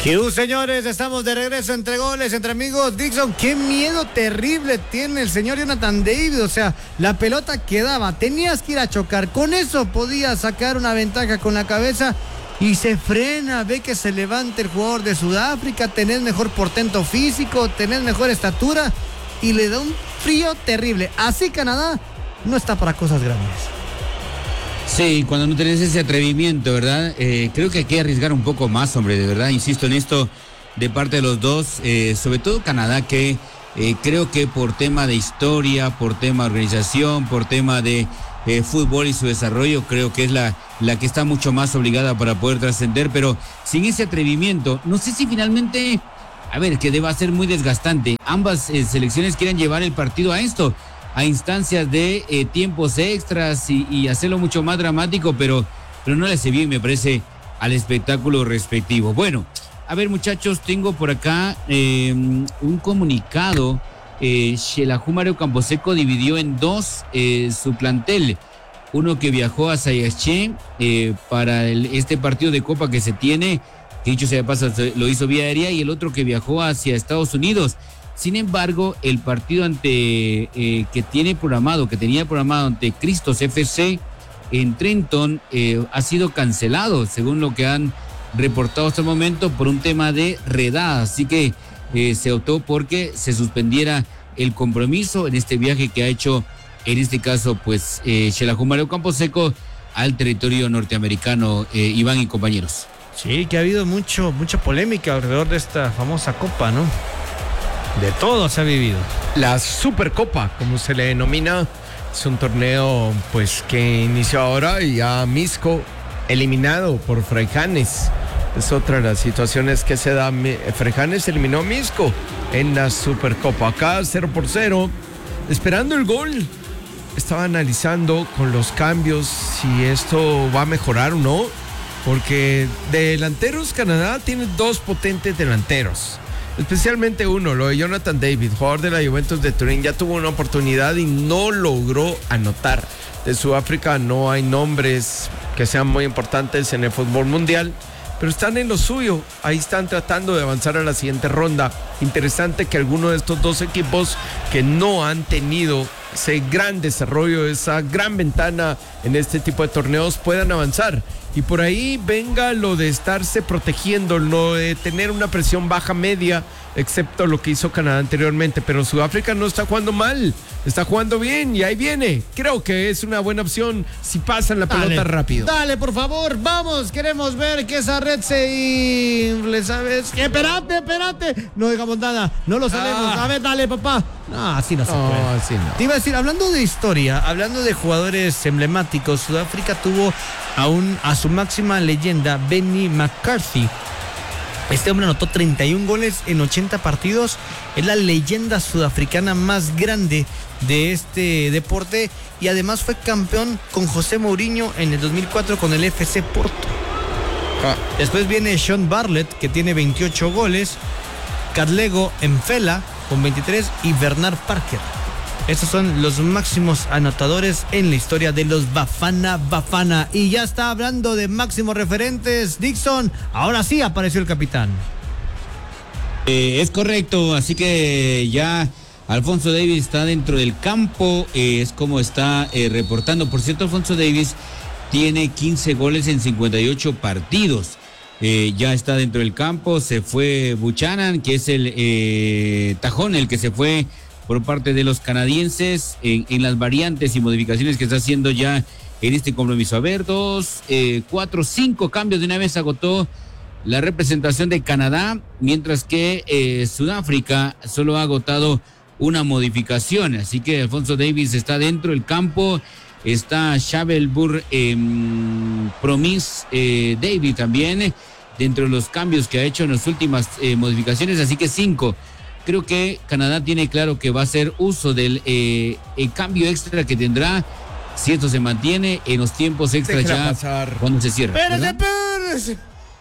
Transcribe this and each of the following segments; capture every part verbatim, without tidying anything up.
Que señores, estamos de regreso entre goles, entre amigos. Dixon, qué miedo terrible tiene el señor Jonathan David. O sea, la pelota quedaba, tenías que ir a chocar. Con eso podías sacar una ventaja con la cabeza y se frena. Ve que se levanta el jugador de Sudáfrica. Tenés mejor portento físico, tenés mejor estatura y le da un frío terrible. Así Canadá no está para cosas grandes. Sí, cuando no tenés ese atrevimiento, ¿verdad? Eh, creo que hay que arriesgar un poco más, hombre, de verdad, insisto en esto de parte de los dos, eh, sobre todo Canadá, que eh, creo que por tema de historia, por tema de organización, por tema de eh, fútbol y su desarrollo, creo que es la, la que está mucho más obligada para poder trascender, pero sin ese atrevimiento, no sé si finalmente, a ver, que deba ser muy desgastante, ambas eh, selecciones quieren llevar el partido a esto, a instancias de eh, tiempos extras y, y hacerlo mucho más dramático, pero, pero no le hace bien, me parece, al espectáculo respectivo. Bueno, a ver muchachos, tengo por acá eh, un comunicado. eh, Xelajú Mario Camposeco dividió en dos eh, su plantel, uno que viajó a Sayaché eh, para el, este partido de Copa que se tiene, que dicho sea de paso lo hizo vía aérea, y el otro que viajó hacia Estados Unidos. Sin embargo, el partido ante eh, que tiene programado, que tenía programado ante Cristos F C en Trenton, eh, ha sido cancelado, según lo que han reportado hasta el momento, por un tema de redada. Así que eh, se optó porque se suspendiera el compromiso en este viaje que ha hecho, en este caso, pues, eh, Xelajú Mario Camposeco al territorio norteamericano, eh, Iván y compañeros. Sí, que ha habido mucho, mucha polémica alrededor de esta famosa copa, ¿no? De todo se ha vivido. La Supercopa, como se le denomina, es un torneo pues que inició ahora y ya Misco eliminado por Fraijanes. Es otra de las situaciones que se da. Fraijanes eliminó a Misco en la Supercopa. Acá cero por cero, esperando el gol. Estaba analizando con los cambios si esto va a mejorar o no, porque de delanteros Canadá tiene dos potentes delanteros. Especialmente uno, lo de Jonathan David, jugador de la Juventus de Turín, ya tuvo una oportunidad y no logró anotar. De Sudáfrica no hay nombres que sean muy importantes en el fútbol mundial, pero están en lo suyo, ahí están tratando de avanzar a la siguiente ronda. Interesante que alguno de estos dos equipos que no han tenido ese gran desarrollo, esa gran ventana en este tipo de torneos puedan avanzar. Y por ahí venga lo de estarse protegiendo, lo de tener una presión baja media, excepto lo que hizo Canadá anteriormente. Pero Sudáfrica no está jugando mal, está jugando bien y ahí viene. Creo que es una buena opción si pasan la pelota dale, rápido. Dale, por favor, vamos, queremos ver que esa red se infle, ¿sabes? Espérate, espérate, no digamos nada, no lo sabemos. Ah. A ver, dale, papá. No, así no se no, puede. Así no. Te iba a decir, hablando de historia, hablando de jugadores emblemáticos, Sudáfrica tuvo a, un, a su máxima leyenda, Benny McCarthy. Este hombre anotó treinta y un goles en ochenta partidos. Es la leyenda sudafricana más grande de este deporte y además fue campeón con José Mourinho en el dos mil cuatro con el F C Porto. Ah. Después viene Sean Bartlett, que tiene veintiocho goles, Katlego Mfela con veintitrés y Bernard Parker. Estos son los máximos anotadores en la historia de los Bafana Bafana. Y ya está hablando de máximos referentes, Dixon. Ahora sí apareció el capitán. Eh, es correcto, así que ya Alfonso Davies está dentro del campo, eh, es como está eh, reportando. Por cierto, Alfonso Davies tiene quince goles en cincuenta y ocho partidos. Eh, ya está dentro del campo. Se fue Buchanan, que es el eh, tajón, el que se fue por parte de los canadienses en, en las variantes y modificaciones que está haciendo ya en este compromiso. A ver, dos, eh, cuatro, cinco cambios de una vez agotó la representación de Canadá, mientras que eh, Sudáfrica solo ha agotado una modificación. Así que Alfonso Davies está dentro del campo. Está Shavelbur eh, Promise eh, David también dentro de los cambios que ha hecho en las últimas eh, modificaciones. Así que cinco. Creo que Canadá tiene claro que va a hacer uso del eh, el cambio extra que tendrá si esto se mantiene en los tiempos extra ya pasar. Cuando se cierra. Espérate, espérate.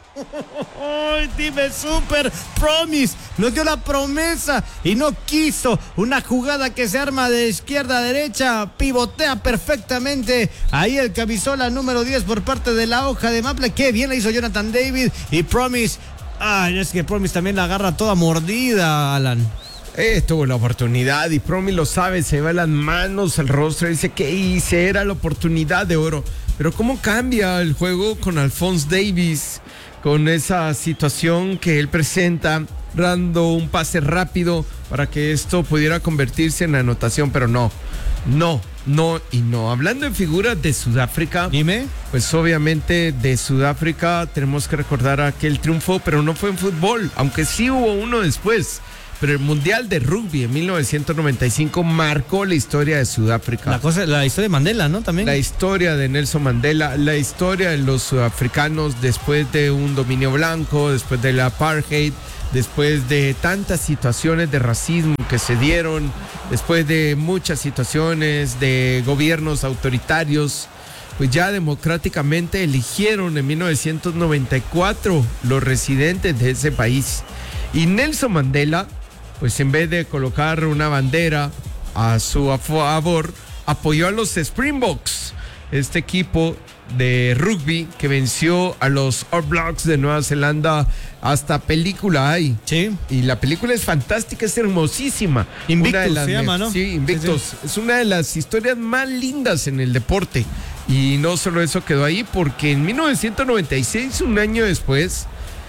Ay, dime Super Promise, nos dio la promesa y no quiso. Una jugada que se arma de izquierda a derecha, pivotea perfectamente. Ahí el camisola número diez por parte de la hoja de Maple. Qué bien la hizo Jonathan David. Y Promise Ay, es que Promise también la agarra toda mordida, Alan. Eh, tuvo la oportunidad y Promi lo sabe, se va las manos al rostro y dice que hice, era la oportunidad de oro. Pero cómo cambia el juego con Alphonse Davies, con esa situación que él presenta, dando un pase rápido para que esto pudiera convertirse en anotación, pero no, no, no y no. Hablando de figuras de Sudáfrica, dime, pues obviamente de Sudáfrica tenemos que recordar aquel triunfo, pero no fue en fútbol, aunque sí hubo uno después. Pero el Mundial de Rugby en mil novecientos noventa y cinco marcó la historia de Sudáfrica. La, cosa, la historia de Mandela, ¿no? También. La historia de Nelson Mandela, la historia de los sudafricanos después de un dominio blanco, después del apartheid, después de tantas situaciones de racismo que se dieron, después de muchas situaciones de gobiernos autoritarios, pues ya democráticamente eligieron en mil novecientos noventa y cuatro los residentes de ese país. Y Nelson Mandela, pues en vez de colocar una bandera a su favor, apoyó a los Springboks, este equipo de rugby que venció a los All Blacks de Nueva Zelanda. Hasta película hay. Sí. Y la película es fantástica, es hermosísima. Invictus una de las se llama, ¿no? Sí, Invictus. Sí, sí. Es una de las historias más lindas en el deporte. Y no solo eso quedó ahí, porque en mil novecientos noventa y seis, un año después,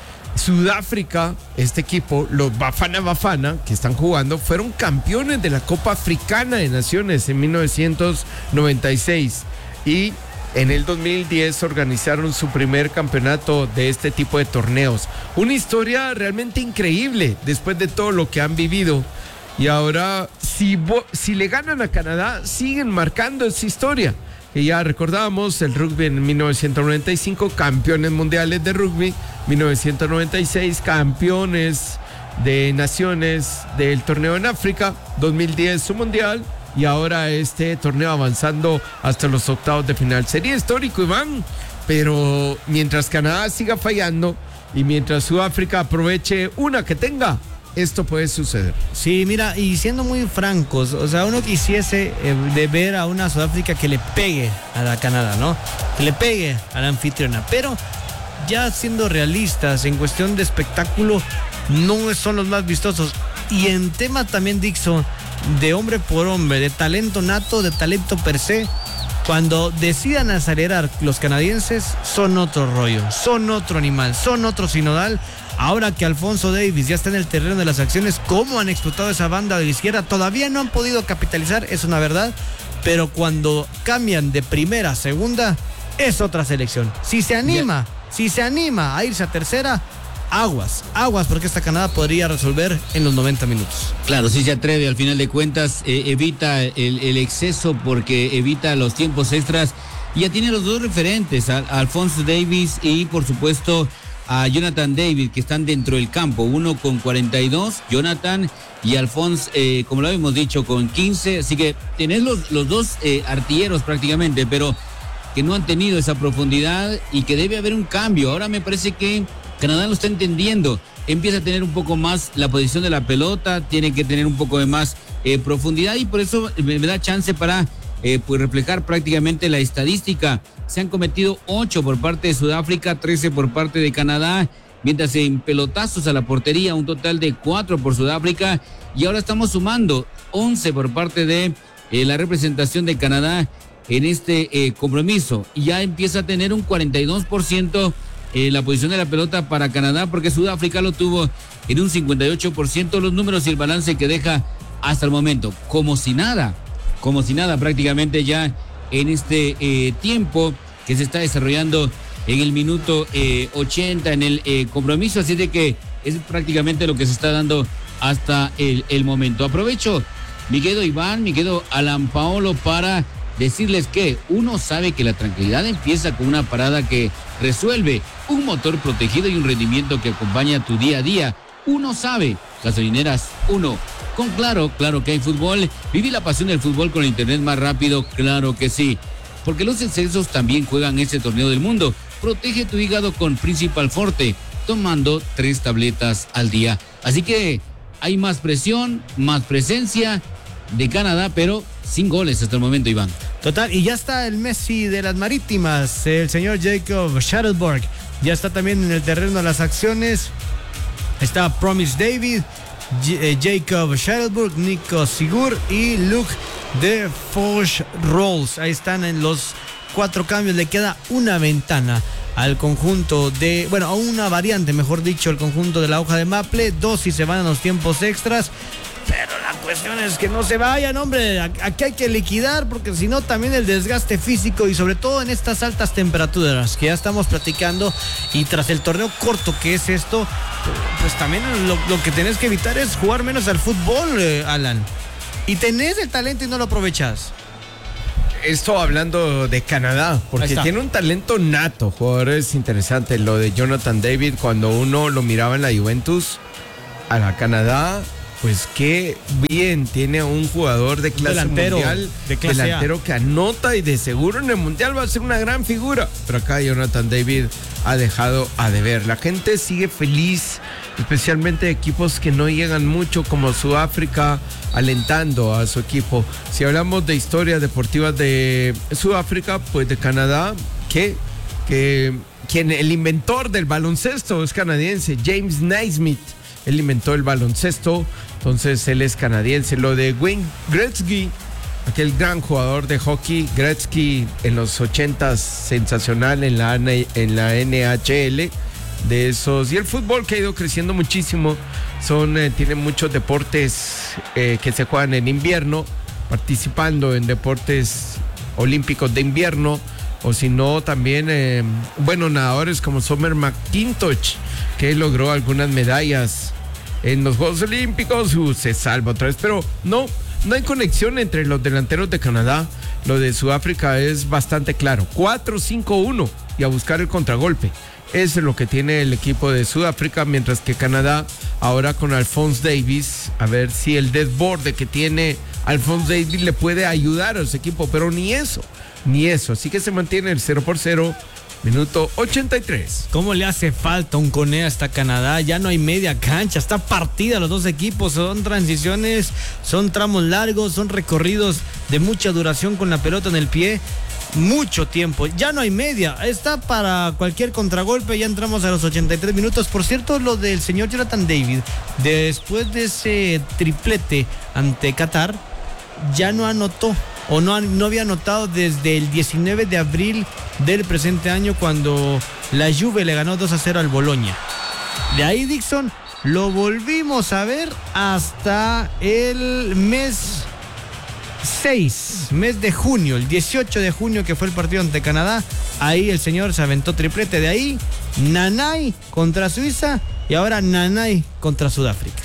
Sudáfrica, este equipo, los Bafana Bafana, que están jugando, fueron campeones de la Copa Africana de Naciones en mil novecientos noventa y seis. Y en el dos mil diez organizaron su primer campeonato de este tipo de torneos. Una historia realmente increíble después de todo lo que han vivido. Y ahora, si, si le ganan a Canadá, siguen marcando esa historia. Que ya recordábamos, el rugby en mil novecientos noventa y cinco, campeones mundiales de rugby, mil novecientos noventa y seis, campeones de naciones del torneo en África, dos mil diez su mundial, y ahora este torneo avanzando hasta los octavos de final. Sería histórico, Iván, pero mientras Canadá siga fallando y mientras Sudáfrica aproveche una que tenga, esto puede suceder. Sí, mira, y siendo muy francos, o sea, uno quisiese eh, de ver a una Sudáfrica que le pegue a la Canadá, ¿no? Que le pegue a la anfitriona, pero ya siendo realistas, en cuestión de espectáculo, no son los más vistosos. Y en tema también, Dixon, de hombre por hombre, de talento nato, de talento per se, cuando decidan acelerar los canadienses, son otro rollo, son otro animal, son otro sinodal. Ahora que Alphonse Davies ya está en el terreno de las acciones, cómo han explotado esa banda de la izquierda, todavía no han podido capitalizar, es una verdad, pero cuando cambian de primera a segunda, es otra selección. Si se anima, yeah. si se anima a irse a tercera, aguas, aguas, porque esta Canadá podría resolver en los noventa minutos. Claro, si se atreve, al final de cuentas, eh, evita el, el exceso porque evita los tiempos extras. Y ya tiene los dos referentes, a, a Alphonse Davies y por supuesto a Jonathan David, que están dentro del campo, uno con cuarenta y dos, Jonathan, y Alphonse, eh, como lo habíamos dicho, con quince, así que tenés los, los dos eh, artilleros prácticamente, pero que no han tenido esa profundidad y que debe haber un cambio. Ahora me parece que Canadá lo está entendiendo, empieza a tener un poco más la posición de la pelota, tiene que tener un poco de más eh, profundidad y por eso me, me da chance para eh, pues reflejar prácticamente la estadística. Se han cometido ocho por parte de Sudáfrica, trece por parte de Canadá, mientras en pelotazos a la portería un total de cuatro por Sudáfrica y ahora estamos sumando once por parte de eh, la representación de Canadá en este eh, compromiso y ya empieza a tener un cuarenta y dos por ciento eh, la posición de la pelota para Canadá porque Sudáfrica lo tuvo en un cincuenta y ocho por ciento. Los números y el balance que deja hasta el momento, como si nada, como si nada prácticamente ya en este eh, tiempo que se está desarrollando en el minuto eh, ochenta en el eh, compromiso, así de que es prácticamente lo que se está dando hasta el, el momento. Aprovecho, mi querido Iván, mi querido Alan Paolo, para decirles que uno sabe que la tranquilidad empieza con una parada que resuelve, un motor protegido y un rendimiento que acompaña tu día a día. Uno sabe, gasolineras uno. Con Claro, claro que hay fútbol. Viví la pasión del fútbol con el internet más rápido, claro que sí. Porque los excesos también juegan ese torneo del mundo. Protege tu hígado con Principal Forte, tomando tres tabletas al día. Así que hay más presión, más presencia de Canadá, pero sin goles hasta el momento, Iván. Total, y ya está el Messi de las Marítimas, el señor Jacob Shuttleberg. Ya está también en el terreno de las acciones. Está Promise David, J- Jacob Schedelburg, Nico Sigur y Luke de Foch Rolls. Ahí están en los cuatro cambios. Le queda una ventana al conjunto de, bueno, a una variante, mejor dicho, el conjunto de la hoja de Maple. Dos si se van a los tiempos extras. Pero la cuestión es que no se vayan, hombre. Aquí hay que liquidar, porque si no también el desgaste físico, y sobre todo en estas altas temperaturas que ya estamos platicando, y tras el torneo corto que es esto, pues también lo, lo que tenés que evitar es jugar menos al fútbol, eh, Alan. Y tenés el talento y no lo aprovechás. Esto hablando de Canadá, porque tiene un talento nato, jugadores interesantes. Lo de Jonathan David, cuando uno lo miraba en la Juventus, a la Canadá, pues qué bien, tiene un jugador de clase delantero, mundial, de clase delantero A. que anota, y de seguro en el mundial va a ser una gran figura. Pero acá Jonathan David ha dejado a deber. La gente sigue feliz, especialmente equipos que no llegan mucho como Sudáfrica, alentando a su equipo. Si hablamos de historias deportivas de Sudáfrica, pues de Canadá, que, que quien el inventor del baloncesto es canadiense, James Naismith. Él inventó el baloncesto, entonces él es canadiense. Lo de Wayne Gretzky, aquel gran jugador de hockey, Gretzky en los ochentas, sensacional en la, en la N H L, de esos. Y el fútbol, que ha ido creciendo muchísimo. Son, eh, tienen muchos deportes eh, que se juegan en invierno, participando en deportes olímpicos de invierno. O si no, también, eh, bueno, nadadores como Summer McIntosh, que logró algunas medallas en los Juegos Olímpicos. Uh, se salva otra vez, pero no, no hay conexión entre los delanteros de Canadá. Lo de Sudáfrica es bastante claro. cuatro cinco uno y a buscar el contragolpe. Eso es lo que tiene el equipo de Sudáfrica, mientras que Canadá ahora con Alphonse Davies, a ver si el desborde que tiene Alphonse Davies le puede ayudar a su equipo, pero ni eso, ni eso. Así que se mantiene el cero por cero, minuto ochenta y tres. ¿Cómo le hace falta un Cone hasta Canadá? Ya no hay media cancha, está partida los dos equipos, son transiciones, son tramos largos, son recorridos de mucha duración con la pelota en el pie. Mucho tiempo, ya no hay media, está para cualquier contragolpe. Ya entramos a los ochenta y tres minutos. Por cierto, lo del señor Jonathan David, después de ese triplete ante Qatar, ya no anotó, o no, no había anotado desde el diecinueve de abril del presente año, cuando la Juve le ganó dos a cero al Bologna. De ahí, Dixon, lo volvimos a ver hasta el mes seis, mes de junio, el dieciocho de junio, que fue el partido ante Canadá. Ahí el señor se aventó triplete. De ahí, Nanay contra Suiza, y ahora Nanay contra Sudáfrica.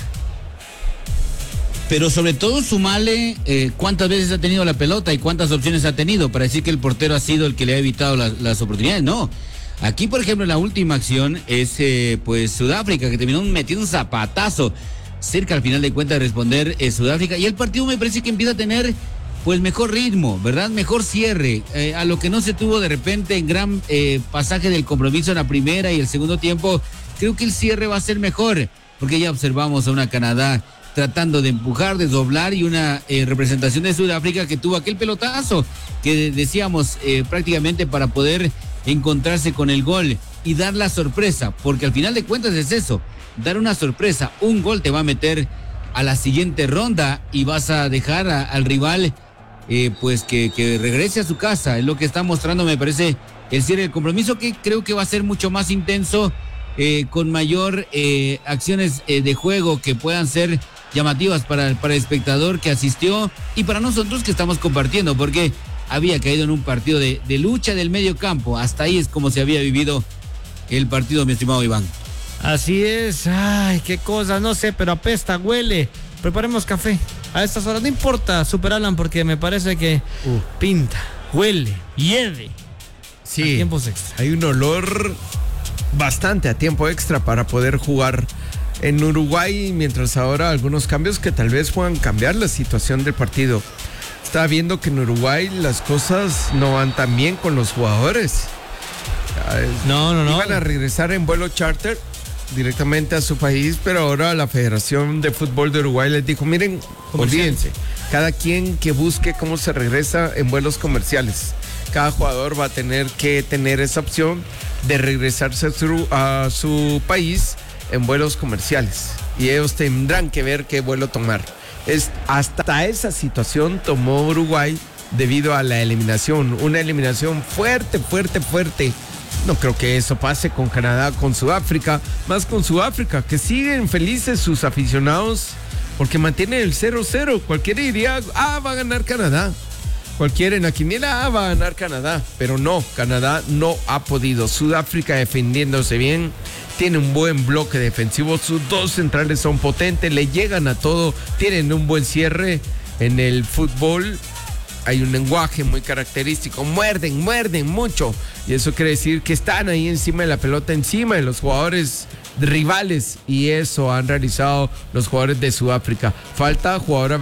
Pero sobre todo sumale eh, cuántas veces ha tenido la pelota y cuántas opciones ha tenido para decir que el portero ha sido el que le ha evitado las, las oportunidades. No, aquí por ejemplo la última acción es eh, pues Sudáfrica, que terminó metiendo un zapatazo cerca al final de cuentas de responder eh, Sudáfrica, y el partido me parece que empieza a tener pues mejor ritmo, ¿verdad? Mejor cierre, eh, a lo que no se tuvo de repente en gran eh, pasaje del compromiso en la primera y el segundo tiempo. Creo que el cierre va a ser mejor, porque ya observamos a una Canadá tratando de empujar, de doblar, y una eh, representación de Sudáfrica que tuvo aquel pelotazo que decíamos eh, prácticamente para poder encontrarse con el gol y dar la sorpresa, porque al final de cuentas es eso, dar una sorpresa. Un gol te va a meter a la siguiente ronda y vas a dejar a, al rival eh, pues que, que regrese a su casa. Es lo que está mostrando, me parece, el cierre del compromiso, que creo que va a ser mucho más intenso, eh, con mayor eh, acciones eh, de juego que puedan ser llamativas para, para el espectador que asistió y para nosotros que estamos compartiendo, porque había caído en un partido de, de lucha del medio campo. Hasta ahí es como se había vivido el partido, mi estimado Iván. Así es, ay, qué cosa, no sé, pero apesta, huele. Preparemos café a estas horas, no importa, Super Alan, porque me parece que uh. pinta, huele, hiede. Sí, a tiempos extra. Hay un olor bastante a tiempo extra para poder jugar en Uruguay, mientras ahora algunos cambios que tal vez puedan cambiar la situación del partido. Estaba viendo que en Uruguay las cosas no van tan bien con los jugadores. No, no, no. Iban a regresar en vuelo charter directamente a su país, pero ahora la Federación de Fútbol de Uruguay les dijo, miren, olvídense, cada quien que busque cómo se regresa en vuelos comerciales. Cada jugador va a tener que tener esa opción de regresarse a su, a su país en vuelos comerciales y ellos tendrán que ver qué vuelo tomar. Es, hasta esa situación tomó Uruguay debido a la eliminación, una eliminación fuerte, fuerte, fuerte. No creo que eso pase con Canadá, con Sudáfrica, más con Sudáfrica, que siguen felices sus aficionados porque mantienen el cero cero. Cualquiera diría, ah, va a ganar Canadá. Cualquiera en la quiniela, ah, va a ganar Canadá. Pero no, Canadá no ha podido. Sudáfrica defendiéndose bien, tiene un buen bloque defensivo, sus dos centrales son potentes, le llegan a todo, tienen un buen cierre en el fútbol. Hay un lenguaje muy característico, muerden, muerden mucho. Y eso quiere decir que están ahí encima de la pelota, encima de los jugadores rivales. Y eso han realizado los jugadores de Sudáfrica. Falta jugador